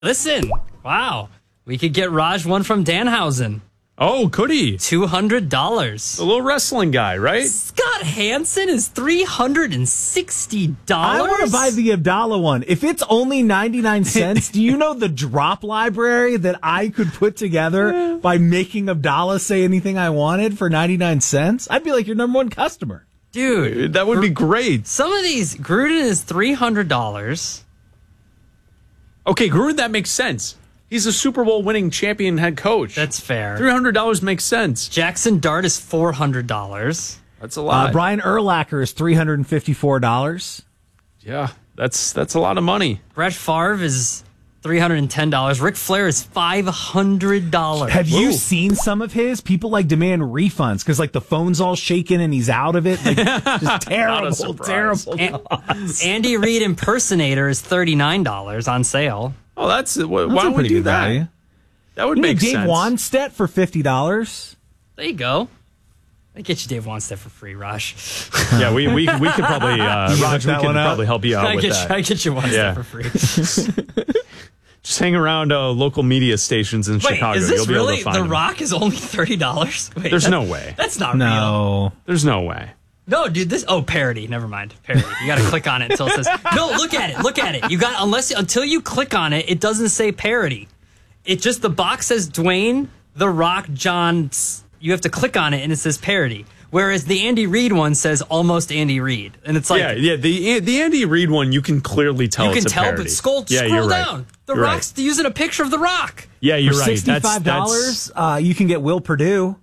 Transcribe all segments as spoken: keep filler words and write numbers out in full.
Listen, wow. We could get Raj one from Danhausen. Oh, could he? two hundred dollars. The little wrestling guy, right? Scott Hansen is three hundred sixty dollars? I want to buy the Abdallah one. If it's only ninety-nine cents, do you know the drop library that I could put together by making Abdallah say anything I wanted for ninety-nine cents? I'd be like your number one customer. Dude. That would be great. Some of these, Gruden is three hundred dollars. Okay, Gruden, that makes sense. He's a Super Bowl winning champion head coach. That's fair. three hundred dollars makes sense. Jackson Dart is four hundred dollars. That's a lot. Uh, Brian Urlacher is three hundred fifty-four dollars. Yeah, that's that's a lot of money. Brett Favre is three hundred ten dollars. Ric Flair is five hundred dollars. Have you Ooh. seen some of his? People like demand refunds because like the phone's all shaking and he's out of it. Like, just terrible, surprise. terrible. An- Andy Reid impersonator is thirty-nine dollars on sale. Oh, that's, wh- That's why a don't we pretty do good that? value. That would You make get Dave sense. Wanstedt for fifty dollars. There you go. I get you Dave Wanstead for free, Raj. Yeah, we we we could probably uh, You Raj, we that could one out? probably help you out I with get that. you, I get you Wanstead Yeah. for free. Just hang around uh, local media stations in Wait, Chicago. is this You'll be really able to find The them. Rock is only thirty dollars? Wait, There's that- no way. That's not real. No. There's no way. No, dude, this oh parody. Never mind. Parody. You gotta click on it until it says no, look at it, look at it. You got unless until you click on it, it doesn't say parody. It just the box says Dwayne, The Rock, John. You have to click on it and it says parody. Whereas the Andy Reid one says almost Andy Reid. And it's like yeah, yeah. The the Andy Reid one, you can clearly tell you can it's a tell, parody. but scroll, yeah, scroll you're right. down. The You're Rock's using a picture of The Rock. Yeah, you're For right. That's- sixty-five dollars, that's- uh, you can get Will Perdue.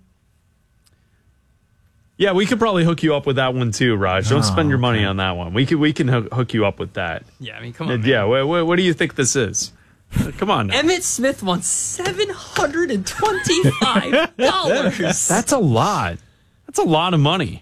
Yeah, we could probably hook you up with that one too, Raj. Don't Oh, spend your money on that one. We could we can hook, hook you up with that. Yeah, I mean, come on. Yeah, what, what, what do you think this is? Uh, Come on now. Emmett Smith won seven hundred twenty-five dollars. That's a lot. That's a lot of money.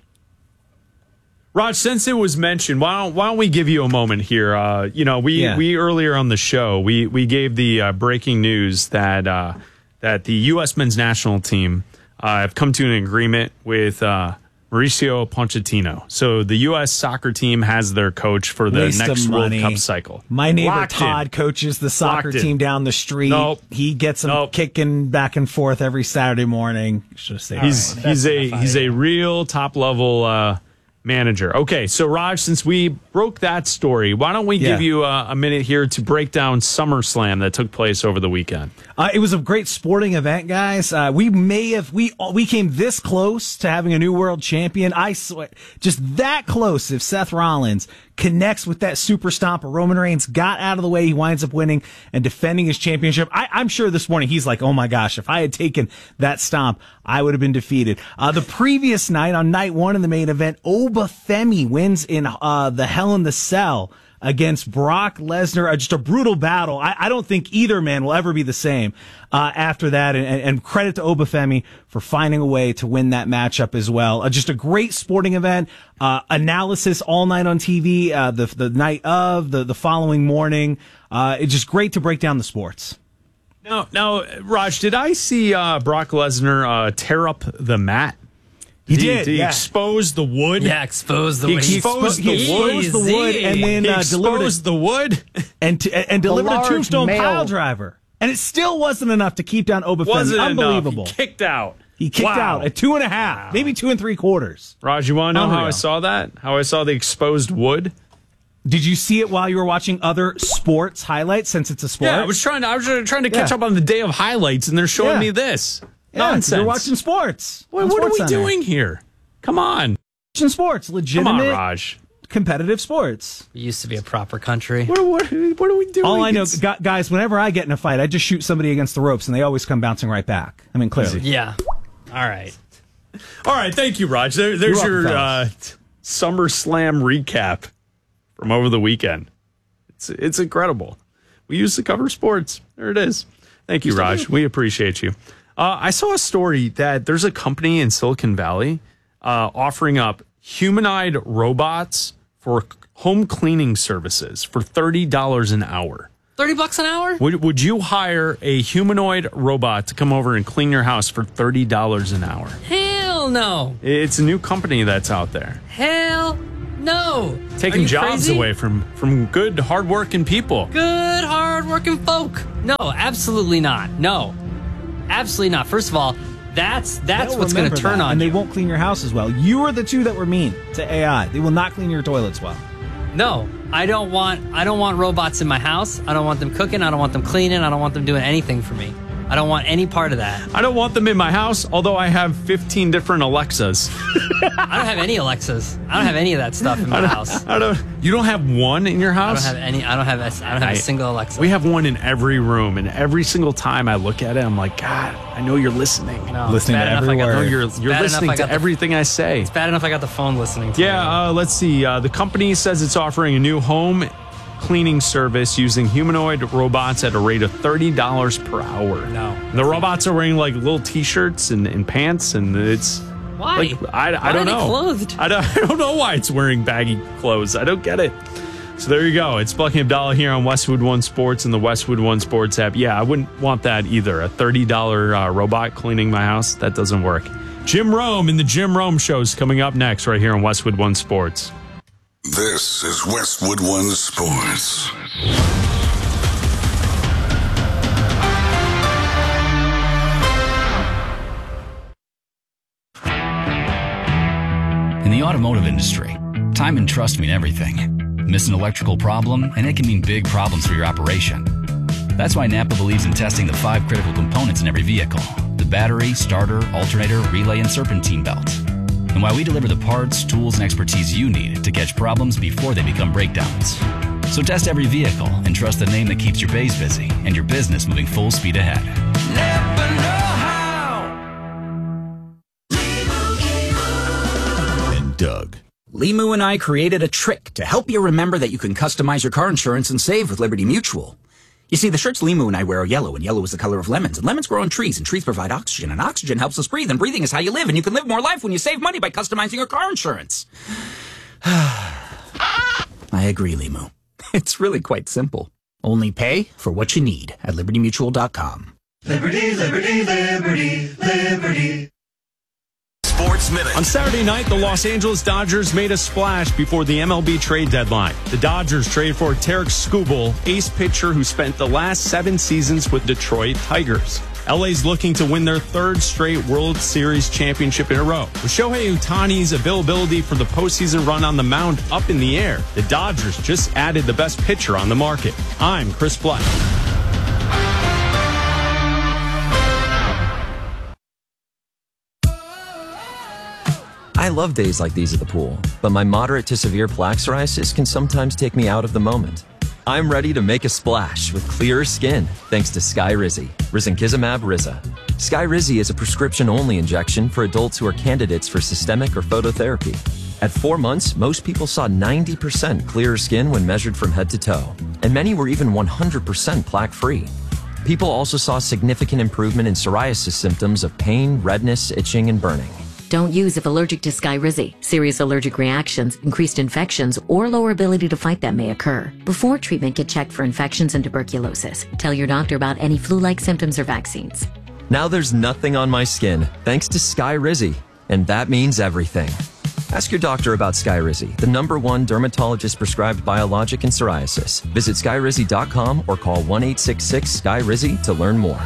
Raj, since it was mentioned, why don't why don't we give you a moment here? Uh, you know, we, Yeah. we earlier on the show we we gave the uh, breaking news that uh, that the U S men's national team uh, have come to an agreement with uh, Mauricio Pochettino. So the U S soccer team has their coach for the Waste next of World money. Cup cycle. My neighbor Locked in. Todd coaches the soccer Locked in. team down the street. Nope. He gets them Nope. kicking back and forth every Saturday morning. Should have stayed. He's away. he's a he's a real top level uh, manager. Okay, so Raj, since we broke that story, why don't we Yeah. give you uh, a minute here to break down SummerSlam that took place over the weekend? Uh, it was a great sporting event, guys. Uh, we may have we we came this close to having a new world champion. I swear, just that close. If Seth Rollins connects with that super stomper, Roman Reigns got out of the way, he winds up winning and defending his championship. I, I'm sure this morning he's like, "Oh my gosh, if I had taken that stomp, I would have been defeated." Uh, the previous night, on night one in the main event, Obafemi wins in uh, the Hell in the Cell against Brock Lesnar. Uh, just a brutal battle. I, I don't think either man will ever be the same uh, after that. And, and credit to Obafemi for finding a way to win that matchup as well. Uh, just a great sporting event. Uh, analysis all night on T V, uh, the the night of, the, the following morning. Uh, it's just great to break down the sports. Now, now, Raj, did I see uh, Brock Lesnar uh, tear up the mat? He Did did, Did he yeah. expose the wood? Yeah, expose the He wood. exposed He the wood. exposed the wood and then He uh, delivered exposed a, the wood. and, t- and delivered a large tombstone male- pile driver. And it still wasn't enough to keep down Obafemi. Wasn't Unbelievable. enough. He kicked out. He kicked Wow. out at two and a half, maybe two and three quarters. Raj, you want to know how I Unreal. saw that? How I saw the exposed wood? Did you see it while you were watching other sports highlights? Since it's a sport, Yeah, I was trying to. I was trying to catch Yeah. up on the day of highlights, and they're showing Yeah. me this Yeah, nonsense. You're watching sports. What, on what are we SportsCenter. doing here? Come on, Watching sports, come legitimate, on, Raj. competitive sports. We used to be a proper country. What, what, what are we doing? All I know, It's- gu- guys, whenever I get in a fight, I just shoot somebody against the ropes, and they always come bouncing right back. I mean, clearly. Yeah. All right. All right, thank you, Raj. There, there's You're your welcome, uh, SummerSlam recap from over the weekend. It's it's incredible. We used to cover sports. There it is. Thank you, Raj. We appreciate you. Uh, I saw a story that there's a company in Silicon Valley uh, offering up humanoid robots for home cleaning services for thirty dollars an hour. thirty bucks an hour? Would, would you hire a humanoid robot to come over and clean your house for thirty dollars an hour? Hell no. It's a new company that's out there. Hell No. Taking jobs crazy? away from, from good, hardworking people. Good, hardworking folk. No, absolutely not. No, absolutely not. First of all, that's that's They'll what's going to remember turn that, on and you. they won't clean your house as well. You are the two that were mean to A I. They will not clean your toilets well. No, I don't want I don't want robots in my house. I don't want them cooking. I don't want them cleaning. I don't want them doing anything for me. I don't want any part of that. I don't want them in my house, although I have fifteen different Alexas. I don't have any Alexas. I don't have any of that stuff in my house. I don't. You don't have one in your I house? don't have any. I don't have. A, I don't have I- a single Alexa. We have one in every room, and every single time I look at it, I'm like, God, I know you're listening. No, it's Listening bad to enough every I got I the- know word. you're it's you're bad enough listening I to got the- everything I say. It's bad enough I got the phone listening to me. Yeah, uh, let's see. Uh, the company says it's offering a new home cleaning service using humanoid robots at a rate of thirty dollars per hour. No. The robots are wearing like little T-shirts and, and pants, and it's Why? like I, I Why don't are they know. clothed? I don't, I don't know why it's wearing baggy clothes. I don't get it. So there you go. It's Bucky Abdallah here on Westwood One Sports and the Westwood One Sports app. Yeah, I wouldn't want that either. A thirty dollars uh, robot cleaning my house, that doesn't work. Jim Rome and the Jim Rome Show is coming up next right here on Westwood One Sports. This is Westwood One Sports. In the automotive industry, time and trust mean everything. Miss an electrical problem, and it can mean big problems for your operation. That's why Napa believes in testing the five critical components in every vehicle: the battery, starter, alternator, relay, and serpentine belt. And why we deliver the parts, tools, and expertise you need to catch problems before they become breakdowns. So test every vehicle and trust the name that keeps your bays busy and your business moving full speed ahead. Never know how. And Doug. Limu and I created a trick to help you remember that you can customize your car insurance and save with Liberty Mutual. You see, the shirts Limu and I wear are yellow, and yellow is the color of lemons, and lemons grow on trees, and trees provide oxygen, and oxygen helps us breathe, and breathing is how you live, and you can live more life when you save money by customizing your car insurance. I agree, Limu. It's really quite simple. Only pay for what you need at liberty mutual dot com. Liberty, liberty, liberty, liberty. Sports Minute. On Saturday night, the Los Angeles Dodgers made a splash before the M L B trade deadline. The Dodgers traded for Tarek Skubal, ace pitcher who spent the last seven seasons with Detroit Tigers. L A's looking to win their third straight World Series championship in a row. With Shohei Ohtani's availability for the postseason run on the mound up in the air, the Dodgers just added the best pitcher on the market. I'm Chris Black. I love days like these at the pool, but my moderate to severe plaque psoriasis can sometimes take me out of the moment. I'm ready to make a splash with clearer skin thanks to Skyrizi, risankizumab Riza. Skyrizi is a prescription-only injection for adults who are candidates for systemic or phototherapy. At four months, most people saw ninety percent clearer skin when measured from head to toe, and many were even one hundred percent plaque-free. People also saw significant improvement in psoriasis symptoms of pain, redness, itching, and burning. Don't use if allergic to Skyrizi. Serious allergic reactions, increased infections, or lower ability to fight them may occur. Before treatment, get checked for infections and tuberculosis. Tell your doctor about any flu-like symptoms or vaccines. Now there's nothing on my skin thanks to Skyrizi, and that means everything. Ask your doctor about Skyrizi, the number one dermatologist-prescribed biologic in psoriasis. Visit skyrizi dot com or call one eight six six S K Y R I Z I to learn more.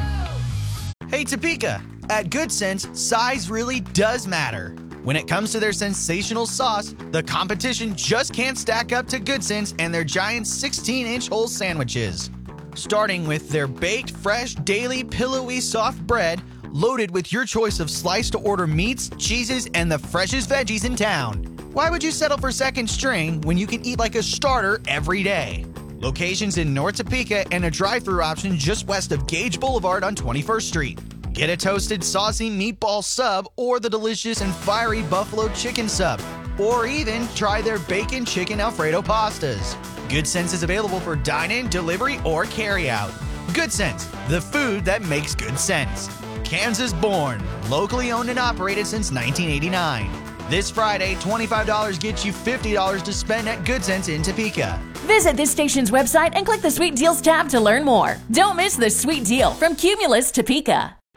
Hey Topeka, at Good Sense, size really does matter. When it comes to their sensational sauce, the competition just can't stack up to Good Sense and their giant sixteen inch whole sandwiches. Starting with their baked, fresh, daily, pillowy, soft bread, loaded with your choice of sliced-to-order meats, cheeses, and the freshest veggies in town. Why would you settle for second string when you can eat like a starter every day? Locations in North Topeka and a drive-thru option just west of Gage Boulevard on twenty-first Street. Get a toasted, saucy meatball sub or the delicious and fiery buffalo chicken sub. Or even try their bacon chicken Alfredo pastas. Good Sense is available for dine-in, delivery, or carry-out. Good Sense, the food that makes good sense. Kansas born, locally owned and operated since nineteen eighty-nine. This Friday, twenty-five dollars gets you fifty dollars to spend at Good Sense in Topeka. Visit this station's website and click the Sweet Deals tab to learn more. Don't miss the sweet deal from Cumulus Topeka.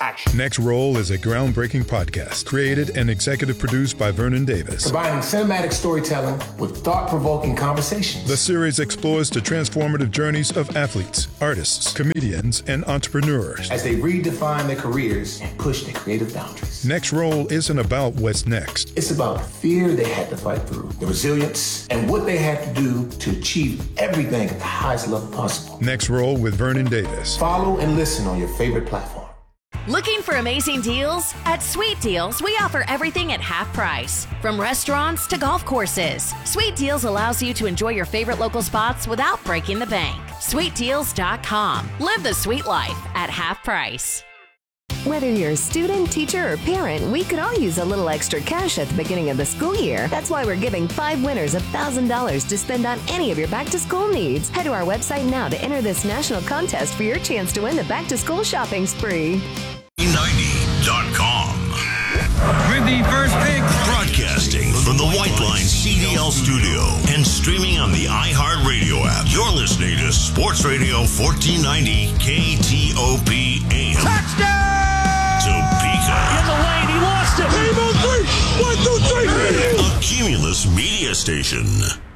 action. Next Roll is a groundbreaking podcast created and executive produced by Vernon Davis. Combining cinematic storytelling with thought-provoking conversations. The series explores the transformative journeys of athletes, artists, comedians, and entrepreneurs as they redefine their careers and push their creative boundaries. Next Roll isn't about what's next. It's about the fear they had to fight through, the resilience, and what they had to do to achieve everything at the highest level possible. Next Roll with Vernon Davis. Follow and listen on your favorite platform. Looking for amazing deals? At Sweet Deals, we offer everything at half price. From restaurants to golf courses, Sweet Deals allows you to enjoy your favorite local spots without breaking the bank. sweet deals dot com. Live the sweet life at half price. Whether you're a student, teacher, or parent, we could all use a little extra cash at the beginning of the school year. That's why we're giving five winners one thousand dollars to spend on any of your back-to-school needs. Head to our website now to enter this national contest for your chance to win the back-to-school shopping spree. ninety dot com. With the first pick. Broadcasting from the White Line C D L studio and streaming on the iHeartRadio app. You're listening to Sports Radio fourteen ninety K T O P A M. Touchdown! Topeka. In the lane, he lost it. Game on three. One, two, three. A Cumulus media station.